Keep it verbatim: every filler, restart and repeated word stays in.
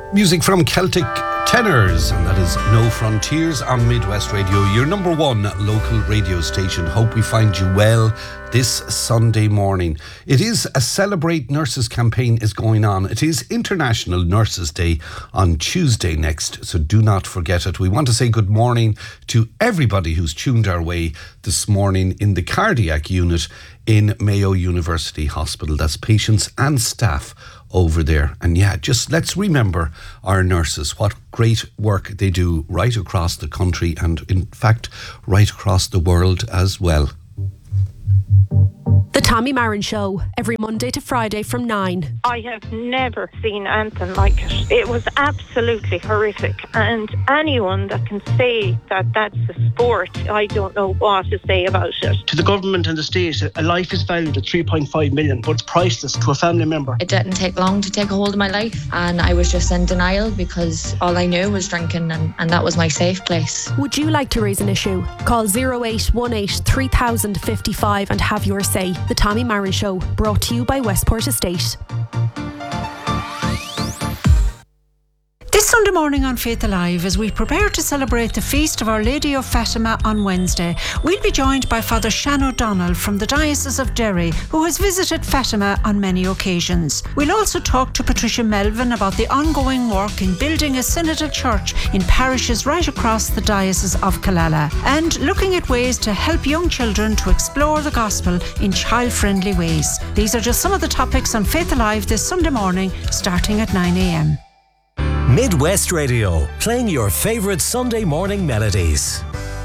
Music from Celtic Tenors, and that is No Frontiers on Midwest Radio, your number one local radio station. Hope we find you well this Sunday morning. It is a Celebrate Nurses campaign is going on. It is International Nurses Day on Tuesday next, so do not forget it. We want to say good morning to everybody who's tuned our way this morning in the cardiac unit in Mayo University Hospital. That's patients and staff over there. And yeah, just let's remember our nurses, what great work they do right across the country and in fact right across the world as well. The Tommy Marin Show, every Monday to Friday from nine. I have never seen anything like it. It was absolutely horrific. And anyone that can say that that's a sport, I don't know what to say about it. To the government and the state, a life is valued at three point five million, but it's priceless to a family member. It didn't take long to take a hold of my life, and I was just in denial because all I knew was drinking, and, and that was my safe place. Would you like to raise an issue? Call oh eight one eight, three thousand fifty-five and have your say. The Tommy Marin Show, brought to you by Westport Estate. This Sunday morning on Faith Alive, as we prepare to celebrate the feast of Our Lady of Fatima on Wednesday, we'll be joined by Father Shan O'Donnell from the Diocese of Derry, who has visited Fatima on many occasions. We'll also talk to Patricia Melvin about the ongoing work in building a synodal church in parishes right across the Diocese of Killala, and looking at ways to help young children to explore the gospel in child-friendly ways. These are just some of the topics on Faith Alive this Sunday morning, starting at nine a.m. Midwest Radio, playing your favourite Sunday morning melodies.